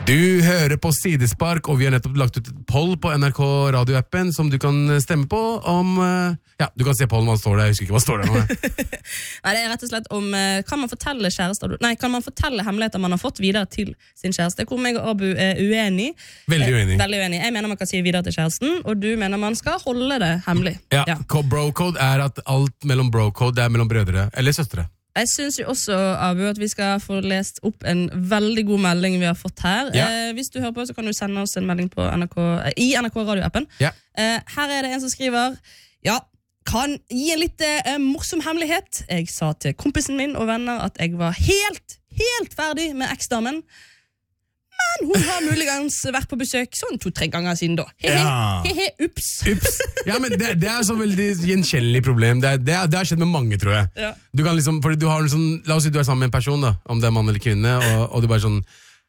Du hører på Sidespark, og vi har nettopp lagt ut et poll på NRK radioappen som du kan stemme på om... Ja, du kan se pollen hva står der, jeg husker ikke hva står der nå. Nei, det rett og slett om kan man fortelle hemmeligheter man har fått videre til sin kjæreste, hvor meg og Abu uenig. Veldig uenig. Veldig uenig. Jeg mener man kan si videre til kjæresten, og du mener man skal holde det hemmelig. Ja. Bro-code at alt mellom bro-code er mellom brødre, eller søstre. Jeg synes jo også, Abu, at vi skal få lest opp en veldig god melding vi har fått her. Hvis du hører på, så kan du sende oss en melding på i NRK radioappen. Her er det en som skriver, kan gi en litt morsom hemmelighet. Jeg sa til kompisen min og venner at jeg var helt ferdig med eksdamen. Men hun har muligens vært på besøk sånn 2-3 ganger siden da. Ups. Ja, men det er så veldig gjenkjennelig problem. Det har skjedd med mange, tror jeg. Ja. Du kan liksom, fordi du har en sånn, la oss si du er sammen med en person da, om det er mann eller kvinne, og du bare sånn,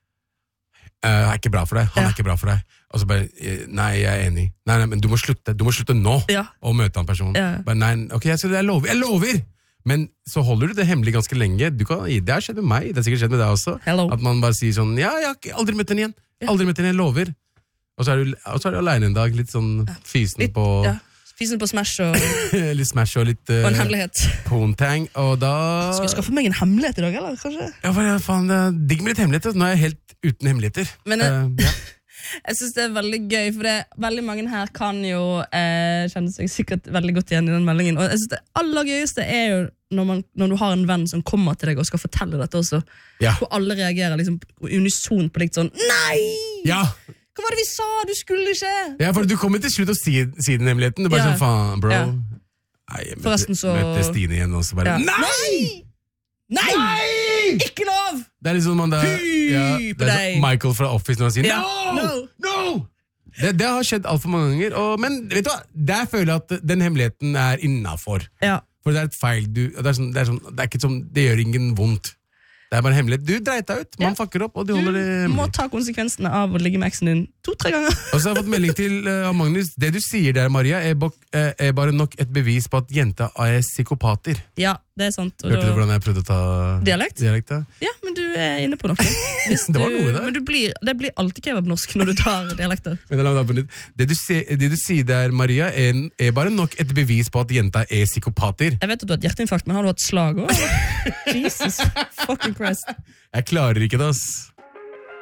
er ikke bra for deg, han er ikke bra for deg. Og så bare, nei, jeg er enig. Nei, men du må slutte nå, og møte en person. Bare, nei, ok, jeg lover! Men så holder du det hemmelig ganske lenge. Det har skjedd med meg, det har sikkert skjedd med deg også. At man bare sier sånn, jeg har aldri møtt henne igjen. Aldri møtt henne igjen, lover. Og så er du alene en dag, litt sånn fysen på... Fysen på Smash og... litt Smash og litt... og en hemmelighet. Poontang, og da... Skal du skaffe meg en hemmelighet i dag, eller kanskje? Ja, faen, det er digg med litt hemmeligheter. Nå er jeg helt uten hemmeligheter. Men... Jeg synes det er veldig gøy, for veldig mange her kan jo kjenne seg sikkert veldig godt igjen i den meldingen. Og jeg synes det aller gøyeste er jo når du har en venn som kommer til deg og skal fortelle dette også, hvor alle reagerer liksom unison på litt sånn, nei! Ja! Hva var det vi sa? Du skulle ikke! Ja, for du kommer til slutt å si den hemmeligheten. Du bare sånn, faen, bro. Nei, jeg møtte Stine igjen, og så bare, nei! Ikke lov! Det er liksom man der, det er Michael fra Office når han sier No! Det har skjedd alt for mange ganger, men vet du hva? Der føler jeg at den hemmeligheten er innenfor. For det er et feil, det er ikke sånn, det gjør ingen vondt. Det er bare hemmelighet. Du dreit deg ut, man fucker opp, og du holder det hemmelig. Du må ta konsekvensene av å ligge med eksen din 2-3 ganger. Og så har jeg fått melding til Magnus. Det du sier der, Maria, er bare nok et bevis på at jenta er psykopater. Ja, det er sant. Hørte du hvordan jeg prøvde å ta dialekt? Ja, men du er inne på noe. Det var noe der. Men det blir alltid kebab-norsk når du tar dialekter. Det du sier der, Maria, er bare nok et bevis på at jenta er psykopater. Jeg vet at du har et hjerteinfarkt, men har du hatt slag også? Jesus fucking Christ. Jeg klarer ikke det, ass.